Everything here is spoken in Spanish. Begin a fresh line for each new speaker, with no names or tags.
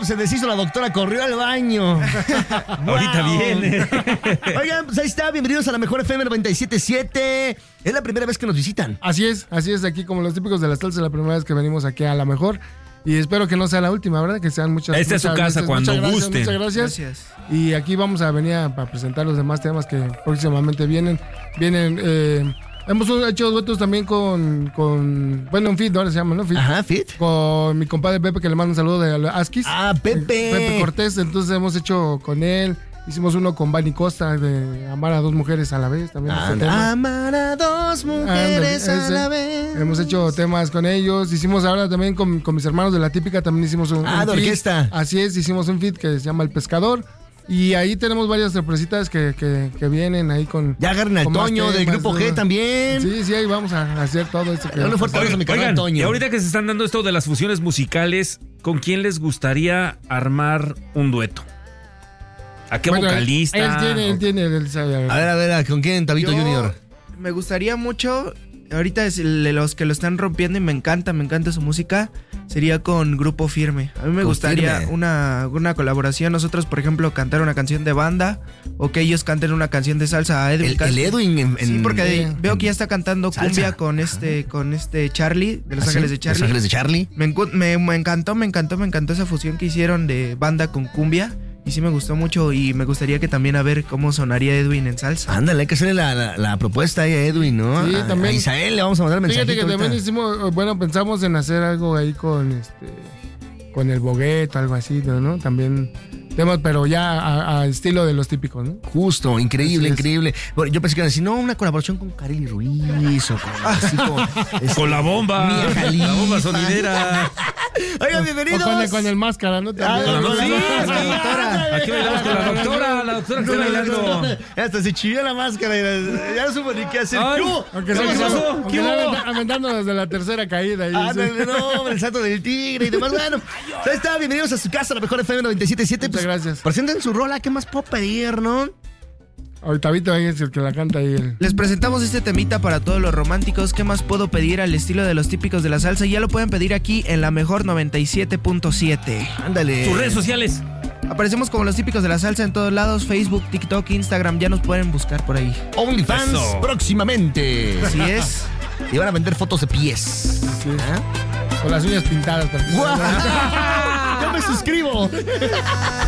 se deshizo la doctora, corrió al baño.
Ahorita viene.
Oigan, pues ahí está, bienvenidos a la Mejor FM 97.7. Es la primera vez que nos visitan.
Así es, aquí como los típicos de la salsa, es la primera vez que venimos aquí a La Mejor. Y espero que no sea la última, ¿verdad? Que sean muchas.
Esta es su casa
veces.
cuando gusten.
Muchas gracias. Y aquí vamos a venir a presentar los demás temas que próximamente vienen. Hemos hecho duetos también con un feat, ahora se llama, ¿no? Feat.
Ajá, feat.
Con mi compadre Pepe, que le mando un saludo de Askis.
Ah, Pepe.
Pepe Cortés, entonces hemos hecho con él. Hicimos uno con Vani Costa de Amar a dos mujeres a la vez también.
Amar a dos mujeres a la vez.
Hemos hecho temas con ellos. Hicimos ahora también con mis hermanos de La Típica, también hicimos un
de
feat.
orquesta.
Así es, hicimos un feat que se llama El Pescador. Y ahí tenemos varias sorpresitas que vienen ahí con...
Ya agarren al Toño del Grupo G también.
Sí, ahí vamos a hacer todo esto.
Oigan, y ahorita que se están dando esto de las fusiones musicales, ¿con quién les gustaría armar un dueto? ¿A qué vocalista?
Él tiene.
A ver, ¿con quién, Tabito Junior?
Me gustaría mucho, ahorita es de los que lo están rompiendo y me encanta su música, sería con Grupo Firme. A mí me gustaría una colaboración, nosotros por ejemplo cantar una canción de banda o que ellos canten una canción de salsa a Edwin.
El Edwin
sí, porque veo que ya está cantando cumbia con este Charlie, de Los Ángeles de Charlie.
Los Ángeles de Charlie.
Me encantó esa fusión que hicieron de banda con cumbia. Y sí me gustó mucho y me gustaría que también a ver cómo sonaría Edwin en salsa.
Ándale, hay que hacerle la propuesta ahí a Edwin, ¿no?
Sí, también.
A Isael le vamos a mandar mensaje.
Fíjate que también pensamos en hacer algo ahí con el Bogueto, algo así, ¿no? También temas, pero ya a estilo de los típicos, ¿no?
Justo, increíble. Bueno, yo pensé que iban a decir, no, una colaboración con Kareli Ruiz o
con la bomba. La bomba sonidera.
Oigan, bienvenidos.
Con el máscara, ¿no?
Con la doctora. Aquí bailamos con la doctora que está bailando.
Hasta se chilló la máscara y ya no supo ni qué hacer.
Aunque sea aventando desde la tercera caída.
No, el salto del tigre y demás. Bueno, ahí está, bienvenidos a su casa, la Mejor FM 97.7.
Muchas gracias.
Presenten su rola, ¿qué más puedo pedir, no?
Ahorita es el que la canta ahí.
Les presentamos este temita para todos los románticos. ¿Qué más puedo pedir al estilo de los típicos de la salsa? Ya lo pueden pedir aquí en La Mejor 97.7.
Ándale.
Sus redes sociales.
Aparecemos como los típicos de la salsa en todos lados: Facebook, TikTok, Instagram. Ya nos pueden buscar por ahí.
OnlyFans próximamente.
Así es.
Y van a vender fotos de pies.
Sí. Con las uñas pintadas.
Yo me suscribo.